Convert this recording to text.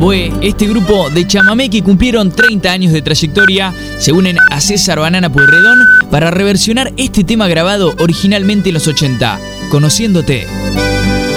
Mamboé, este grupo de chamamé que cumplieron 30 años de trayectoria, se unen a César Banana Pueyrredón para reversionar este tema grabado originalmente en los 80, Conociéndote.